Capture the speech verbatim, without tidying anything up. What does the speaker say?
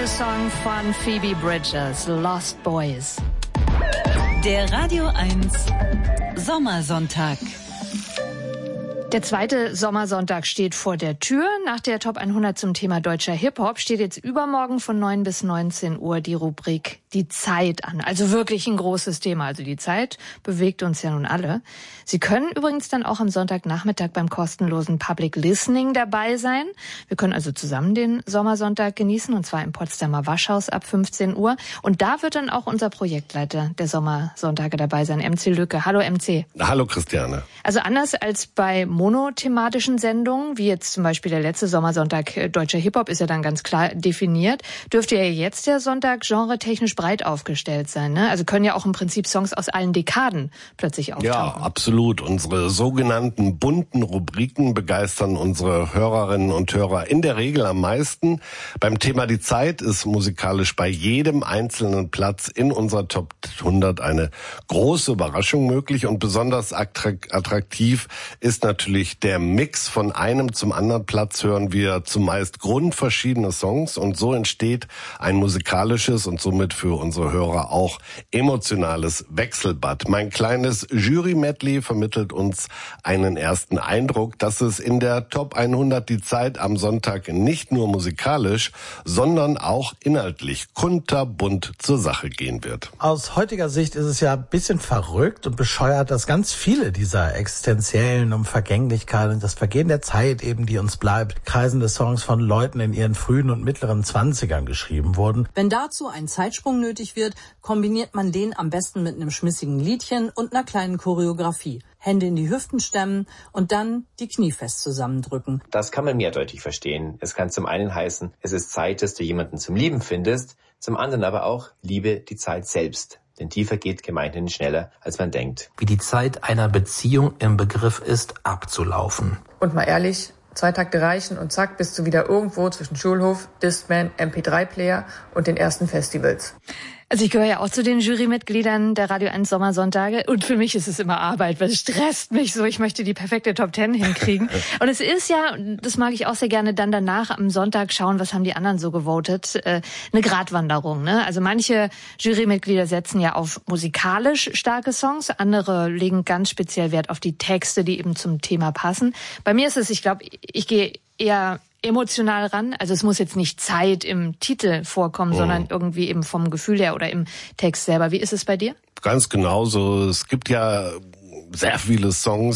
Titelsong von Phoebe Bridgers, Lost Boys. Der Radio eins Sommersonntag. Der zweite Sommersonntag steht vor der Tür. Nach der Top hundert zum Thema deutscher Hip-Hop steht jetzt übermorgen von neun bis neunzehn Uhr die Rubrik Die Zeit an. Also wirklich ein großes Thema. Also die Zeit bewegt uns ja nun alle. Sie können übrigens dann auch am Sonntagnachmittag beim kostenlosen Public Listening dabei sein. Wir können also zusammen den Sommersonntag genießen, und zwar im Potsdamer Waschhaus ab fünfzehn Uhr. Und da wird dann auch unser Projektleiter der Sommersonntage dabei sein, M C Lücke. Hallo M C. Hallo Christiane. Also anders als bei monothematischen Sendungen, wie jetzt zum Beispiel der letzte Sommersonntag äh, deutscher Hip-Hop, ist ja dann ganz klar definiert, dürfte ja jetzt der Sonntag genretechnisch breit aufgestellt sein, ne? Also können ja auch im Prinzip Songs aus allen Dekaden plötzlich auftauchen. Ja, absolut. Unsere sogenannten bunten Rubriken begeistern unsere Hörerinnen und Hörer in der Regel am meisten. Beim Thema Die Zeit ist musikalisch bei jedem einzelnen Platz in unserer Top hundert eine große Überraschung möglich, und besonders attraktiv ist natürlich der Mix. Von einem zum anderen Platz hören wir zumeist grundverschiedene Songs, und so entsteht ein musikalisches und somit für unsere Hörer auch emotionales Wechselbad. Mein kleines Jury-Medley vermittelt uns einen ersten Eindruck, dass es in der Top hundert Die Zeit am Sonntag nicht nur musikalisch, sondern auch inhaltlich kunterbunt zur Sache gehen wird. Aus heutiger Sicht ist es ja ein bisschen verrückt und bescheuert, dass ganz viele dieser existenziellen um Vergänglichkeit und das Vergehen der Zeit eben, die uns bleibt, kreisende Songs von Leuten in ihren frühen und mittleren Zwanzigern geschrieben wurden. Wenn dazu ein Zeitsprung nötig wird, kombiniert man den am besten mit einem schmissigen Liedchen und einer kleinen Choreografie. Hände in die Hüften stemmen und dann die Knie fest zusammendrücken. Das kann man mehrdeutig verstehen. Es kann zum einen heißen, es ist Zeit, dass du jemanden zum Lieben findest, zum anderen aber auch, liebe die Zeit selbst. Denn tiefer geht gemeinhin schneller, als man denkt. Wie die Zeit einer Beziehung im Begriff ist, abzulaufen. Und mal ehrlich, zwei Takte reichen und zack, bist du wieder irgendwo zwischen Schulhof, Discman, M P drei Player und den ersten Festivals. Also ich gehöre ja auch zu den Jurymitgliedern der Radio eins Sommersonntage, und für mich ist es immer Arbeit, weil es stresst mich so. Ich möchte die perfekte Top Ten hinkriegen. Und es ist ja, das mag ich auch sehr gerne, dann danach am Sonntag schauen, was haben die anderen so gewotet, äh, eine Gratwanderung, ne? Also manche Jurymitglieder setzen ja auf musikalisch starke Songs, andere legen ganz speziell Wert auf die Texte, die eben zum Thema passen. Bei mir ist es, ich glaube, ich gehe eher emotional ran. Also es muss jetzt nicht Zeit im Titel vorkommen, oh. sondern irgendwie eben vom Gefühl her oder im Text selber. Wie ist es bei dir? Ganz genauso. Es gibt ja sehr viele Songs,